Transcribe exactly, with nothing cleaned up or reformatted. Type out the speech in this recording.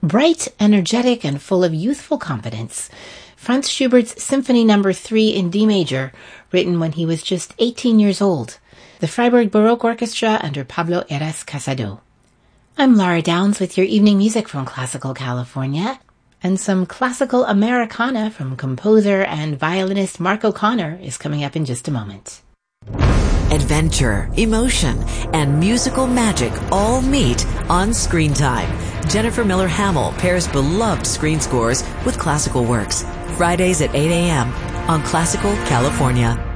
Bright, energetic, and full of youthful confidence, Franz Schubert's Symphony Number three in D major, written when he was just eighteen years old. The Freiburg Baroque Orchestra under Pablo Heras Casado. I'm Laura Downs with your evening music from Classical California, and some classical Americana from composer and violinist Mark O'Connor is coming up in just a moment. Adventure, emotion, and musical magic all meet on Screen Time. Jennifer Miller Hamill pairs beloved screen scores with classical works. Fridays at eight a.m. on Classical California.